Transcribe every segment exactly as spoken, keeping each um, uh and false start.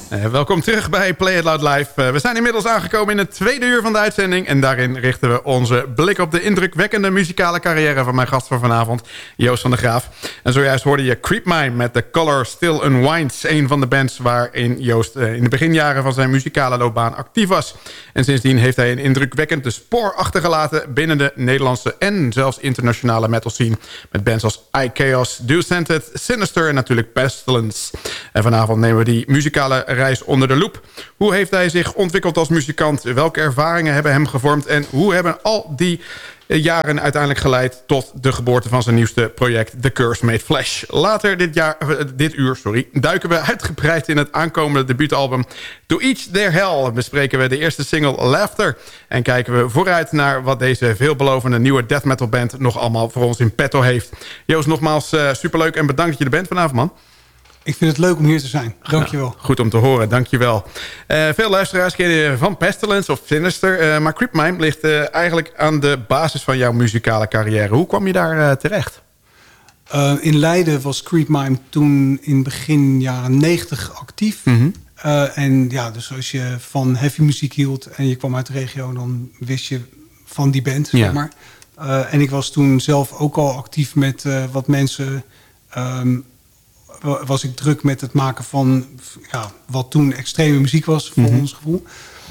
Uh, welkom terug bij Play It Loud Live. Uh, we zijn inmiddels aangekomen in het tweede uur van de uitzending. En daarin richten we onze blik op de indrukwekkende muzikale carrière van mijn gast van vanavond, Joost van der Graaf. En zojuist hoorde je Creep Mine met The Color Still Unwinds. Een van de bands waarin Joost uh, in de beginjaren van zijn muzikale loopbaan actief was. En sindsdien heeft hij een indrukwekkend spoor achtergelaten binnen de Nederlandse en zelfs internationale metal scene. Met bands als iChaos, Descended, Sinister en natuurlijk Pestilence. En vanavond nemen we die muzikale reis onder de loep. Hoe heeft hij zich ontwikkeld als muzikant? Welke ervaringen hebben hem gevormd? En hoe hebben al die jaren uiteindelijk geleid tot de geboorte van zijn nieuwste project The Curse Made Flesh? Later dit, jaar, dit uur sorry, duiken we uitgebreid in het aankomende debuutalbum To Each Their Hell. Bespreken we de eerste single Laughter. En kijken we vooruit naar wat deze veelbelovende nieuwe death metal band nog allemaal voor ons in petto heeft. Joost, nogmaals uh, superleuk en bedankt dat je er bent vanavond, man. Ik vind het leuk om hier te zijn. Dankjewel. Nou, goed om te horen, dankjewel. Uh, veel luisteraars kennen van Pestilence of Sinister. Uh, maar Creep Mine ligt uh, eigenlijk aan de basis van jouw muzikale carrière. Hoe kwam je daar uh, terecht? Uh, in Leiden was Creep Mine toen in begin jaren negentig actief. Mm-hmm. uh, en ja, dus als je van heavy muziek hield en je kwam uit de regio, dan wist je van die band, zeg maar. Uh, en ik was toen zelf ook al actief met uh, wat mensen. Um, was ik druk met het maken van ja, wat toen extreme muziek was, voor mm-hmm. ons gevoel.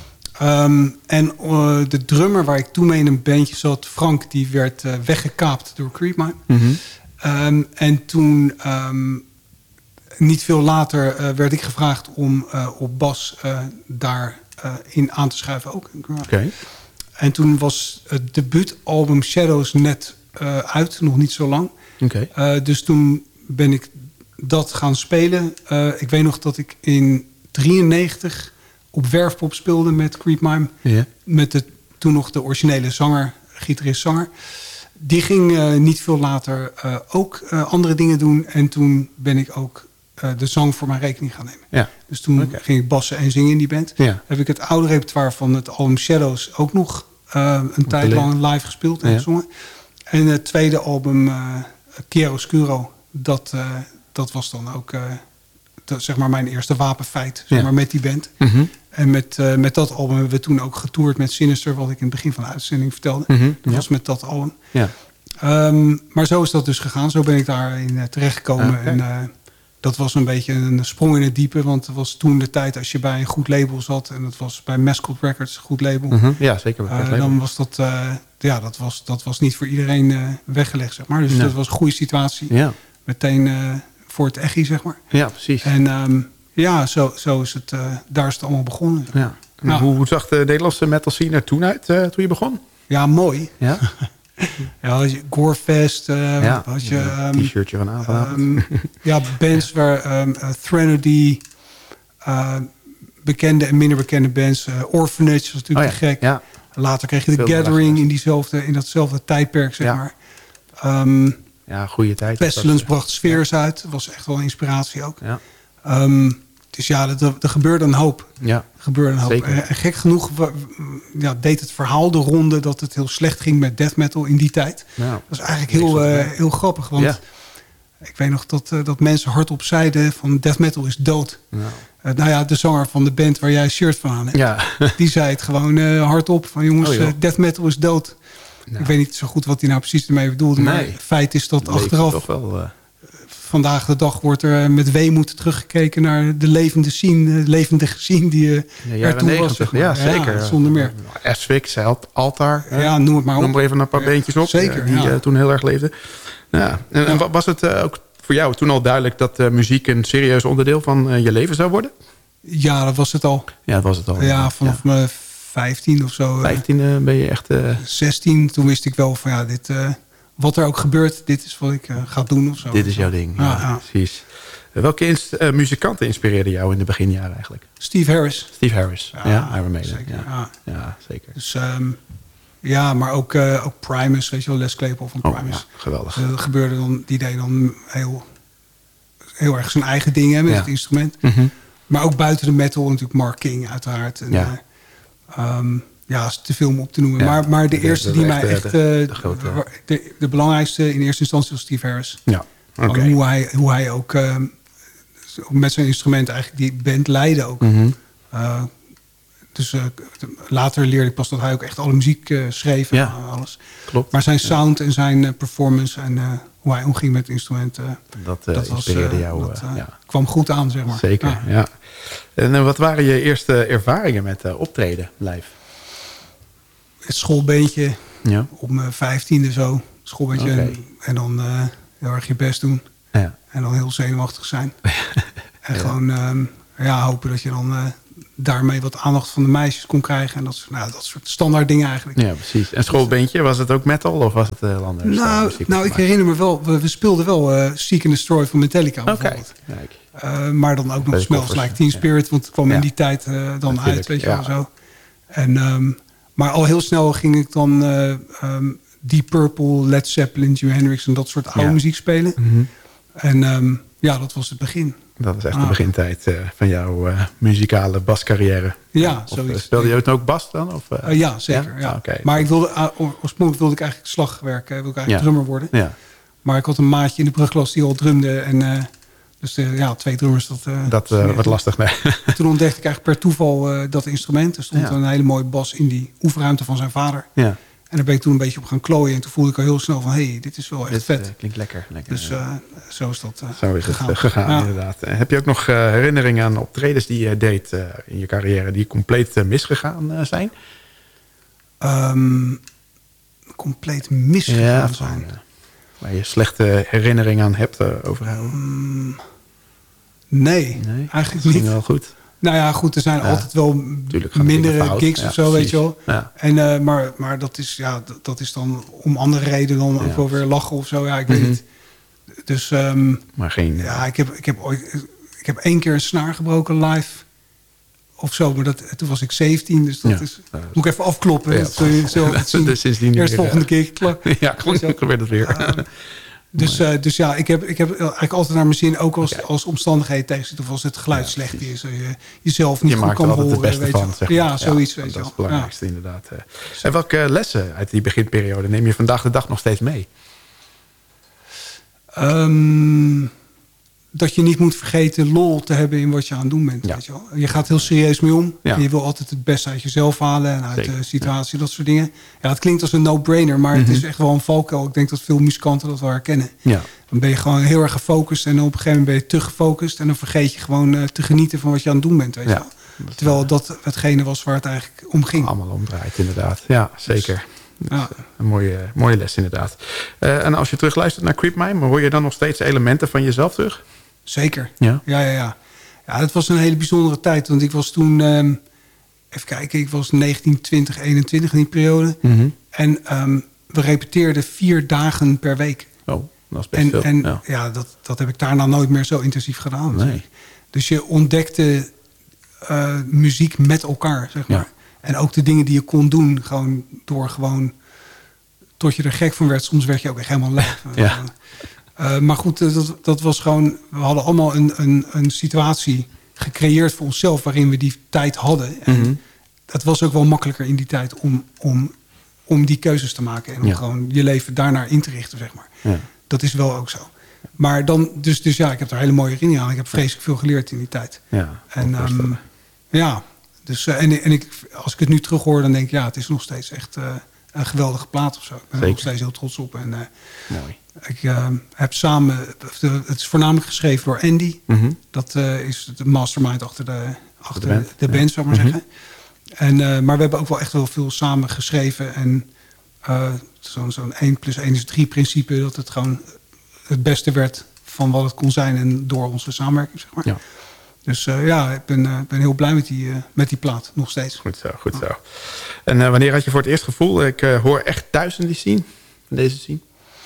Um, en uh, de drummer waar ik toen mee in een bandje zat, Frank, die werd uh, weggekaapt door Creep Mine. Mm-hmm. Um, en toen, um, niet veel later, uh, werd ik gevraagd om uh, op bas uh, daarin uh, in aan te schuiven ook. Okay. En toen was het debuutalbum Shadows net uh, uit, nog niet zo lang. Okay. Uh, dus toen ben ik dat gaan spelen. Uh, ik weet nog dat ik in drieënnegentig op Werfpop speelde met Creep Mine. Yeah. Met de, toen nog de originele zanger, gitarist-zanger. Die ging uh, niet veel later uh, ook uh, andere dingen doen. En toen ben ik ook uh, de zang voor mijn rekening gaan nemen. Yeah. Dus toen okay. ging ik bassen en zingen in die band. Yeah. Heb ik het oude repertoire van het album Shadows ook nog uh, een op tijd lang live gespeeld en yeah. gezongen. En het tweede album, uh, Chiaroscuro, dat... Uh, Dat was dan ook uh, de, zeg maar mijn eerste wapenfeit, zeg ja. maar, met die band. Mm-hmm. En met, uh, met dat album hebben we toen ook getoerd met Sinister, wat ik in het begin van de uitzending vertelde. Mm-hmm. Dat ja. was met dat album. Ja. Um, maar zo is dat dus gegaan. Zo ben ik daarin uh, terechtgekomen. Okay. En uh, dat was een beetje een sprong in het diepe. Want het was toen de tijd als je bij een goed label zat. En dat was bij Mascot Records, een goed label. Mm-hmm. Ja, zeker. Uh, label. Dan was dat, uh, ja, dat, was, dat was niet voor iedereen uh, weggelegd, zeg maar. Dus nee. dat was een goede situatie. Ja. Meteen... Uh, voor het echi, zeg maar. Ja, precies. En um, ja, zo, zo is het, uh, daar is het allemaal begonnen. Ja. Nou, hoe, hoe zag de Nederlandse metal scene er toen uit, uh, toen je begon? Ja, mooi. Ja? ja, had je Gorefest. Uh, ja, had je, um, t-shirtje van avond. Um, ja, bands waar um, uh, Threnody, uh, bekende en minder bekende bands. Uh, Orphanage was natuurlijk oh, ja. te gek. Ja. Later kreeg je The Veel Gathering in, diezelfde, in datzelfde tijdperk, zeg ja. maar. Um, Ja, goede tijd. Pestilence bracht Spheres ja. uit. Dat was echt wel een inspiratie ook. Ja. Um, dus ja, er, er gebeurde een hoop. Ja, er gebeurde een hoop. En, en gek genoeg ja, deed het verhaal de ronde dat het heel slecht ging met death metal in die tijd. Ja. Dat was eigenlijk heel, uh, heel grappig. Want ja. ik weet nog dat, uh, dat mensen hardop zeiden van death metal is dood. Ja. Uh, nou ja, de zanger van de band waar jij een shirt van aan hebt. Ja. Die zei het gewoon uh, hardop van jongens, oh, uh, death metal is dood. Nou. Ik weet niet zo goed wat hij nou precies ermee bedoelde. Nee. Maar het feit is dat Leeft achteraf... Toch wel, uh... vandaag de dag wordt er met weemoed teruggekeken naar de levende scene, de levendige scene die uh, ja, er toen negentig, was. Zeg maar. Ja, zeker. Ja, zonder meer. Asphyx, Altar. Ja, noem het maar op. Noem maar even een paar ja, beentjes op. Zeker, die ja. uh, toen heel erg leefden. Ja. En, en ja. was het uh, ook voor jou toen al duidelijk dat uh, muziek een serieus onderdeel van uh, je leven zou worden? Ja, dat was het al. Ja, dat was het al. Ja, vanaf ja. mijn vijftien of zo. vijftien uh, ben je echt... Uh... zestien, toen wist ik wel van ja, dit, uh, wat er ook gebeurt, dit is wat ik uh, ga doen of zo. Dit is jouw ding, ja, ja, ja. Precies. Welke inst- uh, muzikanten inspireerden jou in de beginjaren eigenlijk? Steve Harris. Steve Harris, ja, ja Iron Maiden. Zeker, ja. Ja. ja, zeker. Dus um, ja, maar ook, uh, ook Primus, weet je wel, Les Claypool van Primus. Oh, ja, geweldig. Dus dat gebeurde dan, die deed dan heel, heel erg zijn eigen dingen met ja. het instrument. Mm-hmm. Maar ook buiten de metal natuurlijk Mark King uiteraard. En, ja. Uh, um, ja, is te veel om op te noemen. Ja. Maar, maar de, de eerste de, de, die mij echt... De, de, de, grote... de, de belangrijkste in eerste instantie was Steve Harris. Ja, oké. Okay. Hoe, hij, hoe hij ook uh, met zijn instrument eigenlijk die band leidde ook. Mm-hmm. Uh, dus uh, later leerde ik pas dat hij ook echt alle muziek uh, schreef en ja, alles. Klopt. Maar zijn sound ja. en zijn uh, performance en uh, hoe hij omging met het instrument, uh, dat, uh, dat inspireerde was, uh, jou. dat, uh, ja. kwam goed aan, zeg maar. Zeker, ja. ja. En uh, wat waren je eerste ervaringen met uh, optreden live? Het schoolbeentje, ja. op mijn vijftiende zo. Schoolbeentje okay. en, en dan uh, heel erg je best doen. Ja. En dan heel zenuwachtig zijn. en ja. gewoon um, ja, hopen dat je dan uh, daarmee wat aandacht van de meisjes kon krijgen. En dat, nou, dat soort standaard dingen eigenlijk. Ja, precies. En schoolbeentje, was het ook metal of was het uh, anders? Nou, nou ik herinner me wel, we, we speelden wel uh, Seek and Destroy van Metallica bijvoorbeeld. Okay. Uh, maar dan ook nog Smells Like Teen Spirit, ja. want het kwam ja. in die tijd uh, dan Natuurlijk, uit, weet je ja. wel zo. En, um, maar al heel snel ging ik dan uh, um, Deep Purple, Led Zeppelin, Jimi Hendrix en dat soort oude ja. muziek spelen. Mm-hmm. En um, ja, dat was het begin. Dat is echt ah. de begintijd uh, van jouw uh, muzikale bascarrière. Ja, of, zoiets. Uh, speelde je ook bas dan? Of, uh? Uh, ja, zeker. Ja? Ja. Okay. Maar ik wilde, uh, oorspronkelijk wilde ik eigenlijk slagwerk, uh, wilde ik eigenlijk ja. drummer worden. Ja. Maar ik had een maatje in de brugklas die al drumde. En, uh, dus uh, ja, twee drummers. Dat, uh, dat uh, wordt lastig, nee. Toen ontdekte ik eigenlijk per toeval uh, dat instrument. Er stond ja. een hele mooie bas in die oefenruimte van zijn vader. Ja. En daar ben ik toen een beetje op gaan klooien. En toen voelde ik al heel snel van, hé, hey, dit is wel echt dit, vet. Uh, klinkt lekker. lekker dus uh, zo is dat uh, Zo is gegaan. het uh, gegaan, ja. inderdaad. Uh, heb je ook nog uh, herinneringen aan optredens die je deed uh, in je carrière... die compleet uh, misgegaan uh, zijn? Um, compleet misgegaan ja, zijn? Uh, waar je slechte herinneringen aan hebt uh, overhouden? Um, nee, nee, eigenlijk niet. wel goed. Nou ja, goed, er zijn ja, altijd wel mindere gigs ja, of zo, precies. weet je wel. Ja. En, uh, maar, maar dat is, ja, dat, dat is dan om andere redenen dan ja. ook wel weer lachen of zo. Ja, ik mm-hmm. weet niet. Dus, um, maar geen... Ja, ik heb, ik, heb ooit, ik heb één keer een snaar gebroken live of zo. Maar dat, toen was ik zeventien, dus dat ja. is... Uh, moet ik even afkloppen. Ja. Dat zul je zo zien. Dus sindsdien Eerst de volgende keer. Klak. Ja, gewoon gebeurt het weer. Uh, Dus, uh, dus ja, ik heb, ik heb eigenlijk altijd naar mijn zin, ook als, okay. als omstandigheden tegen zitten, of als het geluid ja, slecht is, je jezelf niet je goed kan horen. Het beste weet van, je. zeg maar. Ja, zoiets. Ja, weet dat je is het belangrijkste ja. inderdaad. En welke lessen uit die beginperiode neem je vandaag de dag nog steeds mee? Um, dat je niet moet vergeten lol te hebben in wat je aan het doen bent. Ja. Weet je wel. Je gaat heel serieus mee om. Ja. En je wil altijd het beste uit jezelf halen en uit Zeker. de situatie, ja. dat soort dingen. Ja, het klinkt als een no-brainer, maar mm-hmm. het is echt wel een valkuil. Ik denk dat veel muzikanten dat wel herkennen. Ja. Dan ben je gewoon heel erg gefocust en op een gegeven moment ben je te gefocust en dan vergeet je gewoon uh, te genieten van wat je aan het doen bent. Weet je ja. wel. Terwijl dat hetgene was waar het eigenlijk om ging. Allemaal omdraait inderdaad. Ja, zeker. Dus, ja. uh, een mooie, mooie les inderdaad. Uh, en als je terugluistert naar Creep Mime, hoor je dan nog steeds elementen van jezelf terug? Zeker. Ja? Ja, ja, ja. Ja, dat was een hele bijzondere tijd. Want ik was toen, um, even kijken, ik was negentien, twintig, eenentwintig in die periode. Mm-hmm. En um, we repeteerden vier dagen per week. Oh, dat is best en, veel. En ja, ja dat, dat heb ik daarna nooit meer zo intensief gedaan. Nee. Dus je ontdekte uh, muziek met elkaar, zeg maar. Ja. En ook de dingen die je kon doen, gewoon door gewoon... tot je er gek van werd. Soms werd je ook echt helemaal lijf. Ja. Uh, maar goed, dat, dat was gewoon... We hadden allemaal een, een, een situatie gecreëerd voor onszelf... waarin we die tijd hadden. En mm-hmm. het was ook wel makkelijker in die tijd om, om, om die keuzes te maken. En om ja. gewoon je leven daarnaar in te richten, zeg maar. Ja. Dat is wel ook zo. Maar dan... Dus, dus ja, ik heb daar hele mooie herinneringen aan. Ik heb vreselijk veel geleerd in die tijd. Ja, en um, ja, dus... Uh, en en ik, als ik het nu terughoor, dan denk ik... Ja, het is nog steeds echt... Uh, een geweldige plaat of zo. Ik ben er nog steeds heel trots op. En, uh, Mooi. Ik uh, heb samen... Het is voornamelijk geschreven door Andy. Mm-hmm. Dat uh, is de mastermind achter de, achter de band, de band ja. zou ik maar mm-hmm. zeggen. En, uh, maar we hebben ook wel echt wel veel samen geschreven. En uh, zo'n zo'n één plus één is drie principe... dat het gewoon het beste werd van wat het kon zijn... en door onze samenwerking, zeg maar. Ja. Dus uh, ja, ik ben, uh, ben heel blij met die, uh, met die plaat, nog steeds. Goed zo, goed zo. En uh, wanneer had je voor het eerst gevoel... ik uh, hoor echt thuis in die scene, in deze scene?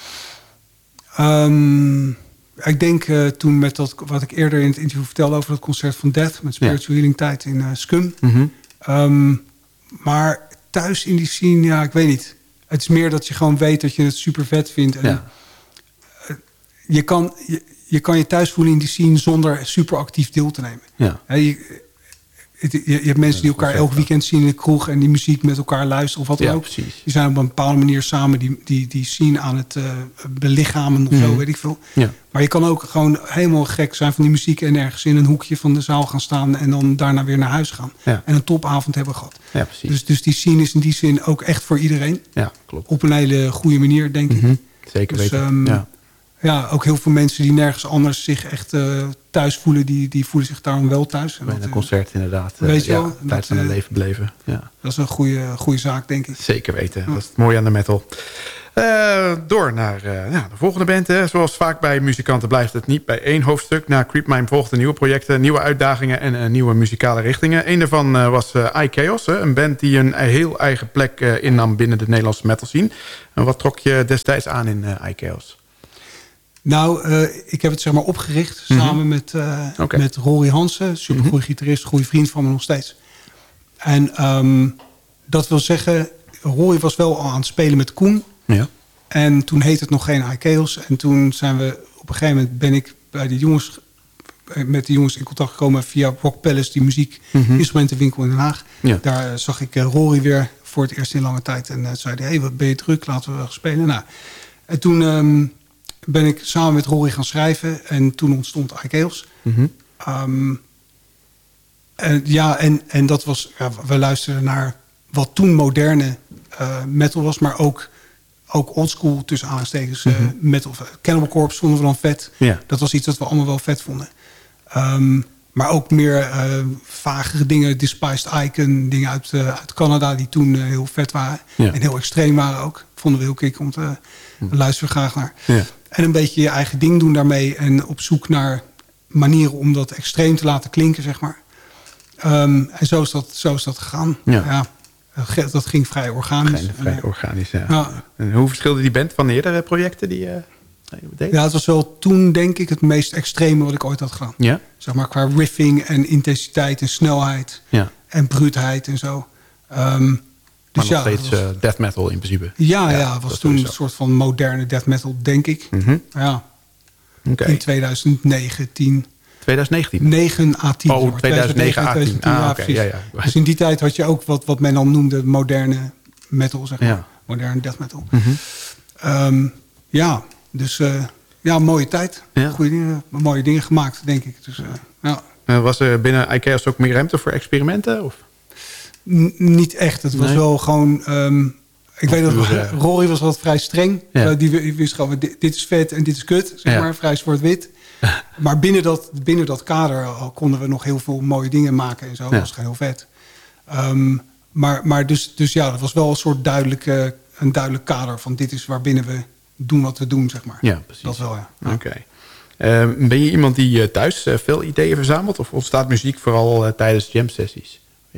Um, ik denk uh, toen met dat, wat ik eerder in het interview vertelde... over het concert van Death, met Spiritual ja. Healing Tijd in uh, Scum. Mm-hmm. Um, maar thuis in die scene, ja, ik weet niet. Het is meer dat je gewoon weet dat je het super vet vindt. En, ja. uh, je kan... Je, Je kan je thuis voelen in die scene zonder super actief deel te nemen. Ja. Je, het, je, je hebt mensen die elkaar elk weekend zien in de kroeg en die muziek met elkaar luisteren of wat dan ja, ook. Precies. Die zijn op een bepaalde manier samen die, die, die scene aan het uh, belichamen of mm. zo, weet ik veel. Ja. Maar je kan ook gewoon helemaal gek zijn van die muziek en ergens in een hoekje van de zaal gaan staan en dan daarna weer naar huis gaan. Ja. En een topavond hebben gehad. Ja, precies. Dus, dus die scene is in die zin ook echt voor iedereen. Ja, klopt. Op een hele goede manier, denk mm-hmm. ik. Zeker dus, weten. Um, ja. ja, ook heel veel mensen die nergens anders zich echt uh, thuis voelen, die, die voelen zich daarom wel thuis. Bij een concert inderdaad. Weet je uh, wel? Ja, tijd van hun uh, leven beleven. Ja. Dat is een goede, goede zaak, denk ik. Zeker weten. Ja. Dat is het mooie aan de metal. Uh, door naar uh, ja, de volgende band. Hè. Zoals vaak bij muzikanten blijft het niet bij één hoofdstuk. Na Creepmime volgden nieuwe projecten, nieuwe uitdagingen en uh, nieuwe muzikale richtingen. Een daarvan uh, was uh, iChaos. Hè. Een band die een heel eigen plek uh, innam binnen de Nederlandse metal scene. En wat trok je destijds aan in uh, iChaos? Nou, uh, ik heb het zeg maar opgericht mm-hmm. samen met, uh, okay. met Rory Hansen. Supergoeie mm-hmm. gitarist, goede vriend van me nog steeds. En um, dat wil zeggen, Rory was wel al aan het spelen met Koen. Ja. En toen heette het nog geen iChaos. En toen zijn we, op een gegeven moment ben ik bij de jongens, met de jongens in contact gekomen via Rock Palace, die muziek mm-hmm. instrumentenwinkel in Den Haag. Ja. Daar uh, zag ik uh, Rory weer voor het eerst in lange tijd. En uh, zei hij, hey, wat ben je druk, laten we gaan spelen. Nou, en toen um, ben ik samen met Rory gaan schrijven. En toen ontstond iChaos. Mm-hmm. Um, en, ja, en, en dat was, ja, we luisterden naar wat toen moderne uh, metal was, maar ook, ook oldschool tussen aanstekens uh, mm-hmm. metal. Cannibal Corpse vonden we dan vet. Yeah. Dat was iets dat we allemaal wel vet vonden. Um, maar ook meer uh, vagere dingen, Despised Icon, dingen uit, uh, uit Canada die toen uh, heel vet waren. Yeah. En heel extreem waren ook. Vonden we heel kick, om te uh, mm. luisteren graag naar. Yeah. En een beetje je eigen ding doen daarmee en op zoek naar manieren om dat extreem te laten klinken, zeg maar. Um, en zo is dat, zo is dat gegaan. Ja. Ja. Dat ging vrij organisch. Vrij, vrij organisch, ja. ja. En hoe verschilde die band van eerdere projecten die je uh, deed? Ja, het was wel toen, denk ik, het meest extreme wat ik ooit had gedaan. Ja? Zeg maar qua riffing en intensiteit en snelheid. Ja. En bruutheid en zo. Um, dus maar nog ja, steeds was, uh, death metal in principe. Ja, ja, ja het was toen een soort van moderne death metal, denk ik. Mm-hmm. Ja. Okay. In tweeduizend negen, tien twintig negentien? negen à tien. Oh, tweeduizend negen à tien. Ah, oké. Okay. Ja, ja. Dus in die tijd had je ook wat, wat men dan noemde moderne metal, zeg maar. Ja. Moderne death metal. Mm-hmm. Um, ja, dus uh, ja, mooie tijd. Ja. Goeie dingen, mooie dingen gemaakt, denk ik. Dus, uh, ja. uh, was er binnen iChaos ook meer ruimte voor experimenten? Of? N- niet echt. Het was nee. wel gewoon... Um, ik of weet dat uh, Rory was altijd vrij streng. Ja. Uh, die, die wist gewoon, dit, dit is vet en dit is kut. Zeg ja. maar, vrij zwart-wit. Maar binnen dat, binnen dat kader konden we nog heel veel mooie dingen maken en zo. Ja. Dat was gewoon heel vet. Um, maar maar dus, dus ja, dat was wel een soort duidelijke, een duidelijk kader van dit is waarbinnen we doen wat we doen, zeg maar. Ja, precies. Dat wel, ja. ja. Oké. Okay. Uh, ben je iemand die uh, thuis uh, veel ideeën verzamelt? Of ontstaat muziek vooral uh, tijdens jam sessies? Ja.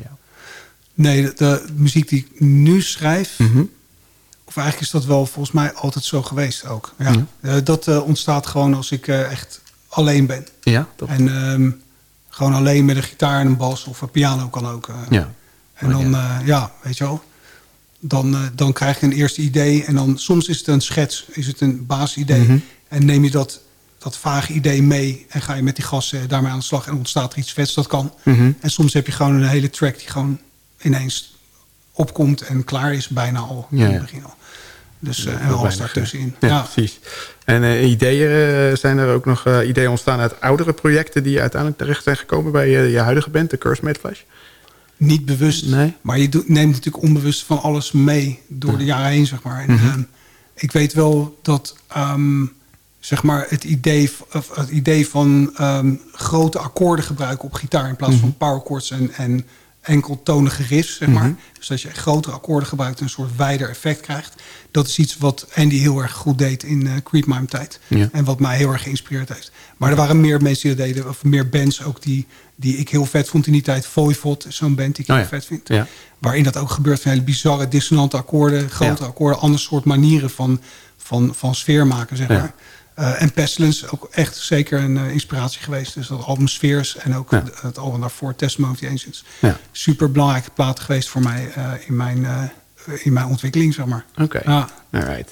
Nee, de, de muziek die ik nu schrijf... Mm-hmm. Of eigenlijk is dat wel volgens mij altijd zo geweest ook. Ja. Mm-hmm. Uh, dat uh, ontstaat gewoon als ik uh, echt alleen ben. Ja, top. En um, gewoon alleen met een gitaar en een bas of een piano kan ook. Uh, ja. En dan, ja. Uh, ja, weet je wel. Dan, uh, dan krijg je een eerste idee. En dan soms is het een schets, is het een basisidee. Mm-hmm. En neem je dat, dat vage idee mee en ga je met die gasten daarmee aan de slag. En ontstaat er iets vets, dat kan. Mm-hmm. En soms heb je gewoon een hele track die gewoon ineens opkomt en klaar is bijna al ja, in het begin al. Dus uh, en alles daartussenin. Ja, ja, precies. En uh, ideeën, uh, zijn er ook nog uh, ideeën ontstaan uit oudere projecten die uiteindelijk terecht zijn gekomen bij uh, je huidige band, de Curse Made Flesh? Niet bewust, nee. Maar je doet, neemt natuurlijk onbewust van alles mee door ja. de jaren heen, zeg maar. En, mm-hmm. um, ik weet wel dat um, zeg maar het idee, het idee van um, grote akkoorden gebruiken op gitaar in plaats mm-hmm. van power chords en, en enkeltonige riffs, zeg maar. Mm-hmm. Dus dat je grotere akkoorden gebruikt en een soort wijder effect krijgt. Dat is iets wat Andy heel erg goed deed in uh, Creepmime tijd. Ja. En wat mij heel erg geïnspireerd heeft. Maar er waren meer mensen die dat deden, of meer bands ook die, die ik heel vet vond in die tijd. Voivod is zo'n band die ik oh, heel ja. vet vind. Ja. Waarin dat ook gebeurt van hele bizarre dissonante akkoorden, grote ja. akkoorden, ander soort manieren van, van, van sfeer maken, zeg ja. maar. Uh, en Pestilence ook echt zeker een uh, inspiratie geweest. Dus dat album Spheres en ook ja. de, het album daarvoor Testimony of the Ancients. Ja. Super belangrijke plaat geweest voor mij uh, in, mijn, uh, in mijn ontwikkeling, zeg maar. Oké, okay. ja. Alright, ja.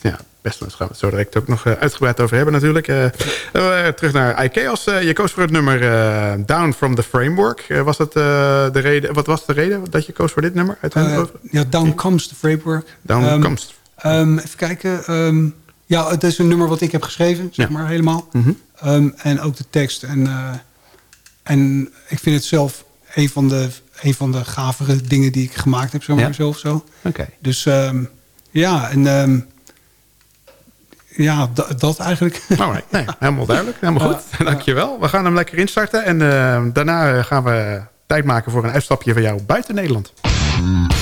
best wel. Daar gaan we het zo direct ook nog uh, uitgebreid over hebben natuurlijk. Uh, uh, terug naar iChaos. Uh, je koos voor het nummer uh, Down from the Framework. Uh, was dat, uh, de reden, wat was de reden dat je koos voor dit nummer? Uh, ja, Down yeah. Comes the Framework. Down um, Comes. Um, even kijken. Um, ja, het is een nummer wat ik heb geschreven, zeg ja. maar, helemaal. Mm-hmm. Um, en ook de tekst. En, uh, en ik vind het zelf een van de, een van de gavere dingen die ik gemaakt heb, zeg maar, ja. zelf zo. Okay. Dus um, ja, en um, ja, d- dat eigenlijk. Alright, nee, helemaal duidelijk. Helemaal goed. Uh, Dankjewel. We gaan hem lekker instarten. En uh, daarna gaan we tijd maken voor een uitstapje van jou buiten Nederland.